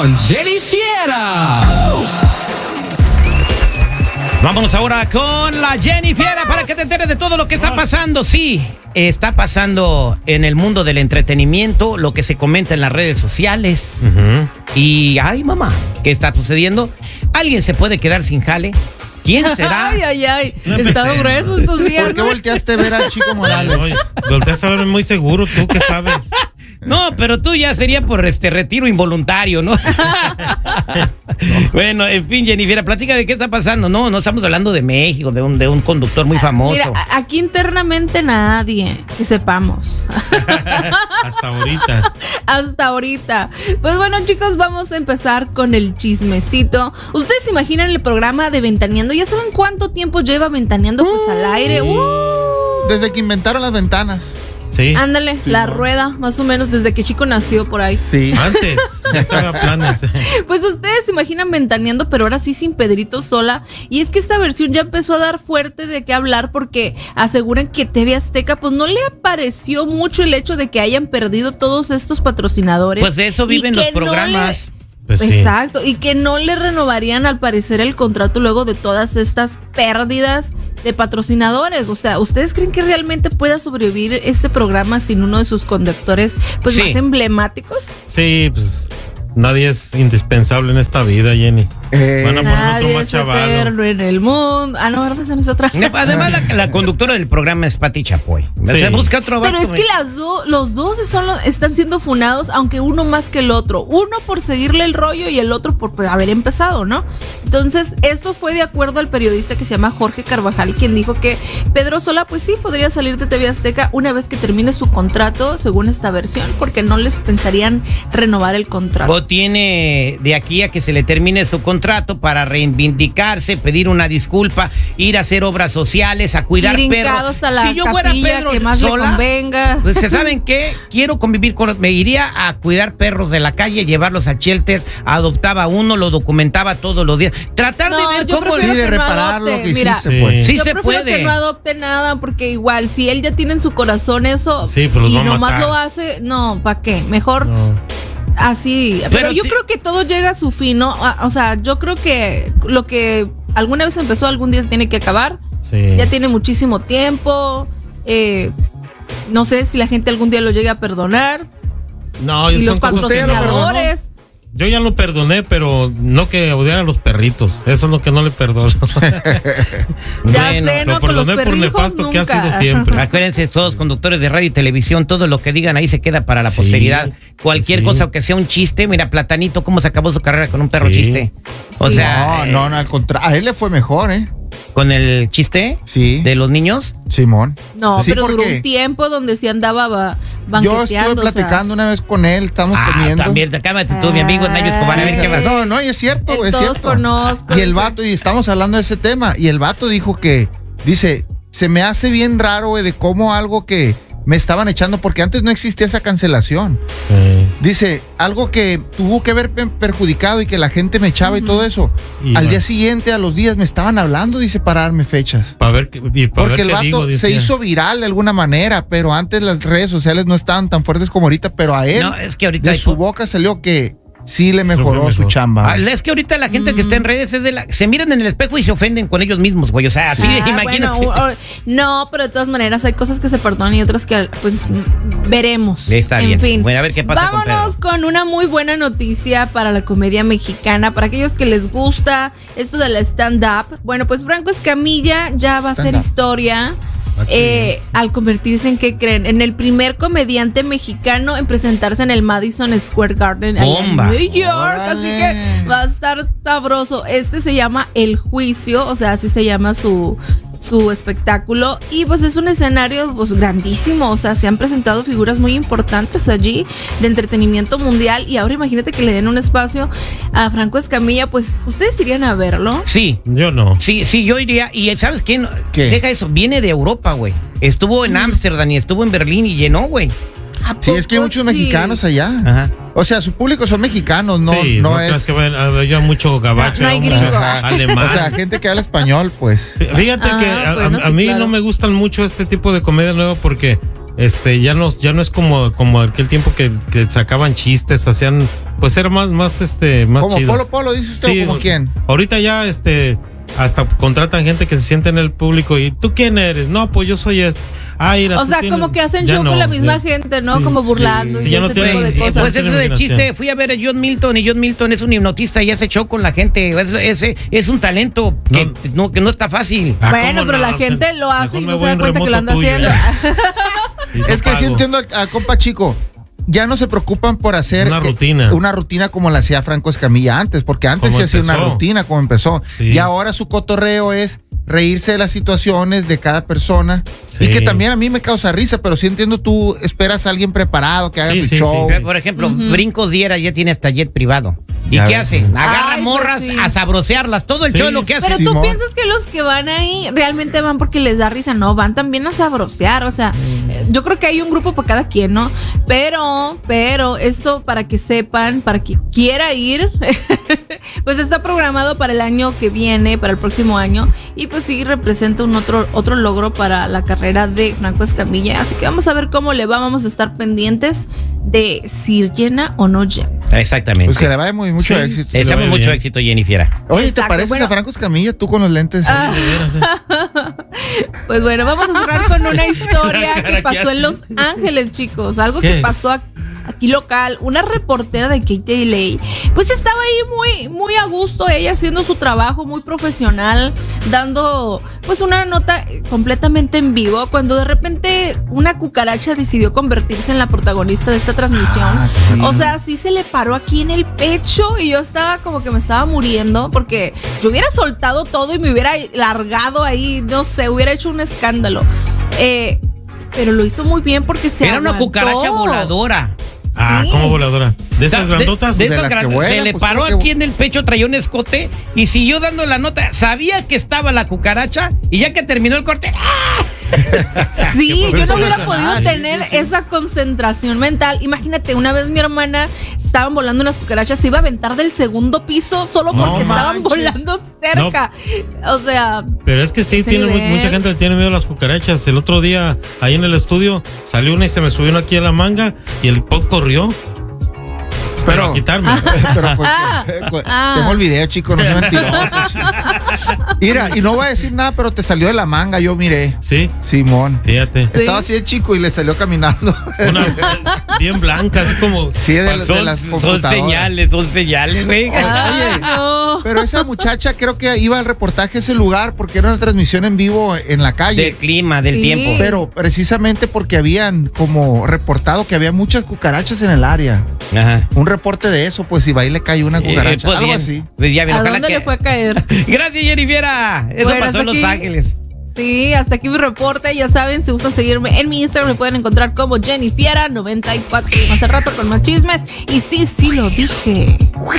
con Jenny Fiera. Vámonos ahora con la Jenny Fiera para que te enteres de todo lo que está pasando. Sí, está pasando en el mundo del entretenimiento, lo que se comenta en las redes sociales. Y, ay, mamá, ¿qué está sucediendo? ¿Alguien se puede quedar sin jale? ¿Quién será? Ay. No estado grueso estos días. ¿Por qué volteaste a ver al Chico Morales? Oye, volteaste a ver muy seguro, ¿tú qué sabes? No, pero tú ya sería por retiro involuntario, ¿no? Bueno, en fin, Jennifer, platícame qué está pasando. No estamos hablando de México, de un conductor muy famoso. Mira, aquí internamente nadie, que sepamos. Hasta ahorita. Hasta ahorita. Pues bueno, chicos, vamos a empezar con el chismecito. ¿Ustedes se imaginan el programa de Ventaneando? ¿Ya saben cuánto tiempo lleva Ventaneando pues al aire? Desde que inventaron las ventanas. Sí. Ándale, sí, la ¿no? rueda, más o menos desde que Chico nació por ahí. Sí. Antes, ya estaba planes. Pues ustedes se imaginan Ventaneando, pero ahora sí sin Pedrito Sola. Y es que esta versión ya empezó a dar fuerte de qué hablar porque aseguran que TV Azteca pues no le pareció mucho el hecho de que hayan perdido todos estos patrocinadores. Pues de eso viven los programas. Pues sí. Exacto, y que no le renovarían al parecer el contrato luego de todas estas pérdidas de patrocinadores. O sea, ¿ustedes creen que realmente pueda sobrevivir este programa sin uno de sus conductores pues Sí. más emblemáticos? Sí, pues nadie es indispensable en esta vida, Jenny. Van a poner otro Nadie más es chavalo. eterno en el mundo. Ah, no, ¿verdad? Esa no es otra. Además, la conductora del programa es Pati Chapoy. Sí. Se busca otro Pero vato, es que los dos están siendo funados, aunque uno más que el otro. Uno por seguirle el rollo y el otro por pues, haber empezado, ¿no? Entonces, esto fue de acuerdo al periodista que se llama Jorge Carvajal, quien dijo que Pedro Sola, pues sí, podría salir de TV Azteca una vez que termine su contrato, según esta versión, porque no les pensarían renovar el contrato. O tiene de aquí a que se le termine su contrato para reivindicarse, pedir una disculpa, ir a hacer obras sociales, a cuidar Ir perros. hincado hasta la Si yo fuera capilla Pedro que más le Sola, convenga. pues ¿saben qué? Quiero convivir me iría a cuidar perros de la calle, llevarlos a shelter, adoptaba uno, lo documentaba todos los días. Tratar de ver yo cómo prefiero Sí, de que no reparar lo adopte. que Mira, hiciste, pues. Sí yo se prefiero puede. que no adopte nada porque igual, si él ya tiene en su corazón eso Sí, pero los y va a nomás matar. lo hace, no, ¿para qué? Mejor No. así. Pero yo ti- creo que todo llega a su fin, ¿no? O sea, yo creo que lo que alguna vez empezó, algún día se tiene que acabar. Sí. Ya tiene muchísimo tiempo. No sé si la gente algún día lo llegue a perdonar. No, Y los son cosas que no. patrocinadores. Yo ya lo perdoné, pero no que odiara a los perritos. Eso es lo que no le perdono. Ya Bueno, sé, lo no, con los perdoné por perrijos nefasto que ha nunca. sido siempre. Acuérdense, todos conductores de radio y televisión, todo lo que digan ahí se queda para la Sí, posteridad. Cualquier sí. cosa, aunque sea un chiste, mira, Platanito, cómo se acabó su carrera con un perro Sí. chiste. O Sí. sea, No, al contrario. A él le fue mejor, ¿eh? con el chiste Sí. de los niños. Simón. No, Sí, pero duró porque un tiempo donde sí andaba banqueteando. yo estuve platicando una vez con él, estamos comiendo. También, cálmate tú, mi amigo Nayo Escobar, a ver qué vas. No, y es cierto, El es todos cierto. conozco, Y el dice. vato, y estamos hablando de ese tema, y el vato dijo que, dice, se me hace bien raro, güey, de cómo algo que me estaban echando, porque antes no existía esa cancelación. Dice, algo que tuvo que haber perjudicado y que la gente me echaba y todo eso. Y Al va. día siguiente, a los días, me estaban hablando, dice, para darme fechas. Para ver qué, y pa' Porque ver el qué vato digo, se decía. hizo viral de alguna manera, pero antes las redes sociales no estaban tan fuertes como ahorita, pero a él, No, es que ahorita de hay su boca salió que sí le mejoró mejor. su chamba. Es que ahorita la gente que está en redes es se miran en el espejo y se ofenden con ellos mismos, güey. O sea, así de, imagínate. Bueno, no, pero de todas maneras hay cosas que se perdonan y otras que pues veremos. Está en bien. fin. Bueno, a ver qué pasa con Vámonos con una muy buena noticia para la comedia mexicana, para aquellos que les gusta esto de la stand-up. Bueno, pues Franco Escamilla ya va a hacer Stand-up. historia. Al convertirse en, ¿qué creen? En el primer comediante mexicano en presentarse en el Madison Square Garden allá en ¡Bomba! New York. ¡Órale! Así que va a estar sabroso. Este se llama El Juicio, o sea, así se llama su espectáculo, y pues es un escenario pues grandísimo, o sea, se han presentado figuras muy importantes allí de entretenimiento mundial, y ahora imagínate que le den un espacio a Franco Escamilla. Pues ustedes irían a verlo. Sí, Yo no. sí, yo iría. Y ¿sabes qué? ¿Qué? Deja eso, viene de Europa, güey. Estuvo en Ámsterdam y estuvo en Berlín y llenó, güey. Sí, es que hay muchos mexicanos allá. Ajá. O sea, su público son mexicanos, no, Sí, no creas es. que haya mucho gabacho, No hay hombre, gringo. alemán. O sea, gente que habla español, pues. Fíjate que bueno, a sí, mí claro. no me gustan mucho este tipo de comedia nueva porque ya no es como aquel tiempo que sacaban chistes, hacían pues era más Como chido. Polo, dice usted, Sí, ¿o como quién? Ahorita ya hasta contratan gente que se siente en el público y ¿tú quién eres? No, pues yo soy mira, O sea, como que hacen show con la misma gente, ¿no? Sí, como burlando sí, y ya no ese tipo de tienen- cosas. Pues eso es el imaginación. chiste. Fui a ver a John Milton y John Milton es un hipnotista y hace show con la gente. Es un talento que no está fácil. Bueno, ¿cómo pero no? la gente lo hace y mejor no me se da voy cuenta en que lo anda remoto tuyo. haciendo. Y no Es que sí pago. entiendo al compa Chico. Ya no se preocupan por hacer Una rutina. como la hacía Franco Escamilla antes, porque antes Como se hacía una empezó. rutina como empezó. Sí. Y ahora su cotorreo es reírse de las situaciones de cada persona. Sí. Y que también a mí me causa risa, pero sí entiendo, tú esperas a alguien preparado que haga Sí, su sí, show. sí. Por ejemplo, Brincos Diera ya tiene hasta jet privado. ¿Y Ya qué ves. hace? Agarra Ay, pues morras sí. a sabrosearlas. Todo el Sí. show es lo que hace. Pero tú Simón. piensas que los que van ahí realmente van porque les da risa, no, van también a sabrosear, o sea, yo creo que hay un grupo para cada quien, ¿no? Pero esto para que sepan, para que quiera ir, pues está programado para el año que viene, para el próximo año, y pues sí representa un otro logro para la carrera de Franco Escamilla, así que vamos a ver cómo le va, vamos a estar pendientes de si llena o no llena. Exactamente. Pues que le vaya mucho Sí. éxito. Le Deseamos vaya mucho bien. éxito, Jenny Fiera. Oye, ¿te Exacto, pareces bueno. a Franco Escamilla tú con los lentes? De veras, Pues bueno, vamos a cerrar con una historia La cara que pasó que en Los Ángeles, chicos. Algo ¿Qué? que pasó aquí local. Una reportera de KTLA, pues estaba ahí muy a gusto, ella haciendo su trabajo muy profesional, dando pues una nota completamente en vivo, cuando de repente una cucaracha decidió convertirse en la protagonista de esta transmisión. Sí. O sea, sí se le paró aquí en el pecho y yo estaba como que me estaba muriendo porque yo hubiera soltado todo y me hubiera largado ahí, no sé, hubiera hecho un escándalo. Pero lo hizo muy bien porque se Era una aguantó. cucaracha voladora. Sí. ¿Cómo voladora? ¿De esas grandotas? De De esas las que grandes. vuelan, Se le pues, paró creo que- aquí en el pecho, traía un escote y siguió dando la nota. Sabía que estaba la cucaracha y ya que terminó el corte. ¡ah! Sí, Qué yo no hubiera profesional, podido sí, tener sí, sí. esa concentración mental. Imagínate, una vez mi hermana estaban volando unas cucarachas, se iba a aventar del segundo piso solo No porque estaban manches. volando cerca. O sea, Pero es que sí, Ese tiene nivel. mucha gente le tiene miedo a las cucarachas. El otro día, ahí en el estudio, salió una y se me subió una aquí a la manga y el pod corrió. Pero a quitarme. Pero pues, tengo el video, chico, no seas mentiroso. Mira, y no voy a decir nada, pero te salió de la manga, yo miré. Sí, Simón. fíjate. Estaba así de chico y le salió caminando. Una bien blanca, así como. Sí, de las Son computadoras. son señales, güey. Oye, no. pero esa muchacha creo que iba al reportaje a ese lugar porque era una transmisión en vivo en la calle. Del clima, del Sí. tiempo. Pero precisamente porque habían como reportado que había muchas cucarachas en el área. Ajá. Un reporte de eso, pues si va y le cayó una cucaracha, Pues algo bien. así. Pues ya bien, ¿A ojalá dónde que- le fue a caer? Gracias, Jenny Fiera. Eso Bueno, pasó en hasta Los aquí. Ángeles. Sí, hasta aquí mi reporte. Ya saben, si gustan seguirme en mi Instagram, me pueden encontrar como Jenny Fiera 94. Hace rato con más chismes. Y sí lo dije.